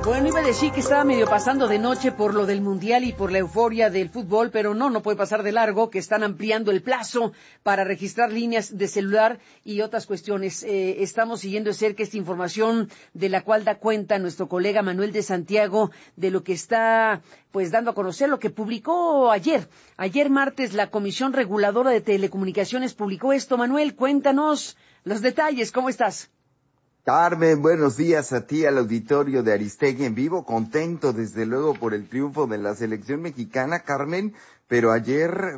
Bueno, iba a decir que estaba medio pasando de noche por lo del Mundial y por la euforia del fútbol, pero no puede pasar de largo, que están ampliando el plazo para registrar líneas de celular y otras cuestiones. Estamos siguiendo de cerca esta información de la cual da cuenta nuestro colega Manuel de Santiago de lo que está pues dando a conocer, lo que publicó ayer. Ayer martes la Comisión Reguladora de Telecomunicaciones publicó esto. Manuel, cuéntanos los detalles. ¿Cómo estás? Carmen, buenos días a ti, al auditorio de Aristegui en vivo, contento desde luego por el triunfo de la selección mexicana, Carmen, pero ayer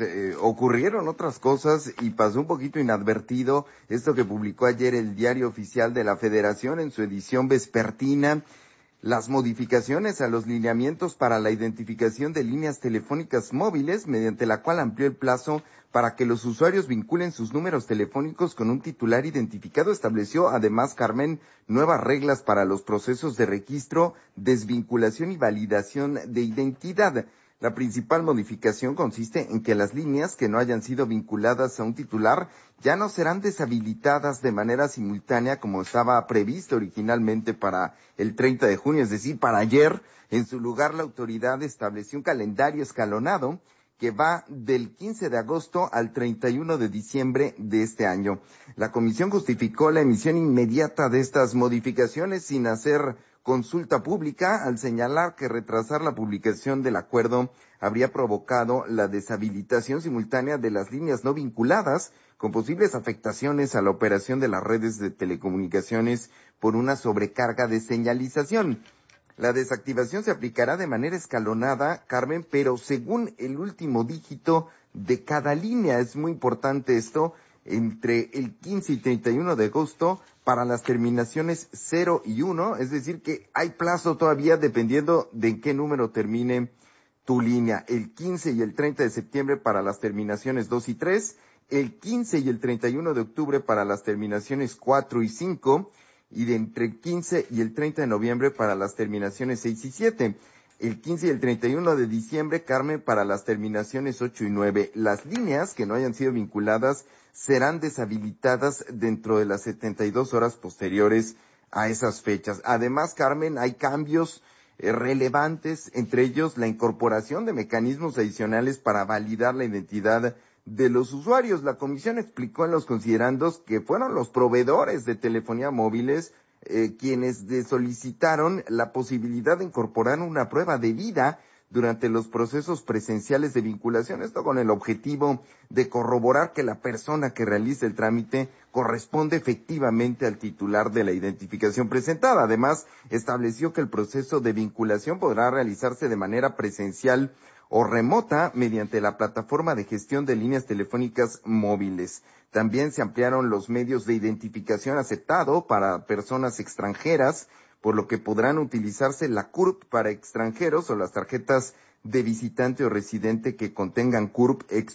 ocurrieron otras cosas y pasó un poquito inadvertido esto que publicó ayer el Diario Oficial de la Federación en su edición vespertina. Las modificaciones a los lineamientos para la identificación de líneas telefónicas móviles, mediante la cual amplió el plazo para que los usuarios vinculen sus números telefónicos con un titular identificado, estableció además, Carmen, nuevas reglas para los procesos de registro, desvinculación y validación de identidad. La principal modificación consiste en que las líneas que no hayan sido vinculadas a un titular ya no serán deshabilitadas de manera simultánea como estaba previsto originalmente para el 30 de junio, es decir, para ayer. En su lugar, la autoridad estableció un calendario escalonado que va del 15 de agosto al 31 de diciembre de este año. La comisión justificó la emisión inmediata de estas modificaciones sin hacer consulta pública, al señalar que retrasar la publicación del acuerdo habría provocado la deshabilitación simultánea de las líneas no vinculadas, con posibles afectaciones a la operación de las redes de telecomunicaciones por una sobrecarga de señalización. La desactivación se aplicará de manera escalonada, Carmen, pero según el último dígito de cada línea. Es muy importante esto, entre el 15 y 31 de agosto para las terminaciones 0 y 1, es decir que hay plazo todavía dependiendo de en qué número termine tu línea. El 15 y el 30 de septiembre para las terminaciones 2 y 3, el 15 y el 31 de octubre para las terminaciones 4 y 5, y de entre el 15 y el 30 de noviembre para las terminaciones 6 y 7. El 15 y el 31 de diciembre, Carmen, para las terminaciones 8 y 9. Las líneas que no hayan sido vinculadas serán deshabilitadas dentro de las 72 horas posteriores a esas fechas. Además, Carmen, hay cambios relevantes, entre ellos la incorporación de mecanismos adicionales para validar la identidad de los usuarios. La comisión explicó en los considerandos que fueron los proveedores de telefonía móviles quienes solicitaron la posibilidad de incorporar una prueba de vida durante los procesos presenciales de vinculación, esto con el objetivo de corroborar que la persona que realiza el trámite corresponde efectivamente al titular de la identificación presentada. Además, estableció que el proceso de vinculación podrá realizarse de manera presencial o remota mediante la plataforma de gestión de líneas telefónicas móviles. También se ampliaron los medios de identificación aceptado para personas extranjeras, por lo que podrán utilizarse la CURP para extranjeros o las tarjetas de visitante o residente que contengan CURP